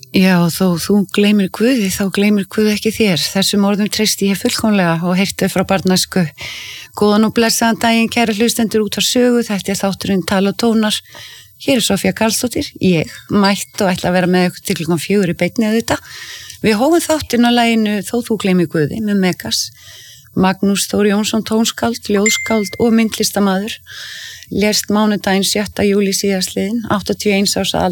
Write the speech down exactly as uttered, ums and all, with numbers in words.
Já, þó þú gleymir Guði, þá gleymir Guð ekki þér. Þessum orðum treysti ég fullkomlega og heyrti frá barnæsku. Góðan og blessaðan daginn, kæra hlustendur út á sögu, þetta er þátturinn Tal og tónar. Hér er Sofía Karlsdóttir, ég, mætt og ætla að vera með ykkur til klukkan fjögur í beinni auðvitað. Við hófum þáttinn á laginu Þó þú gleymir Guði með Megas. Magnús Þór Jónsson tónskáld, ljóðskáld og myndlistamaður. Lést mánudaginn sjötta júlí síðastliðinn, áttatíu og eins árs að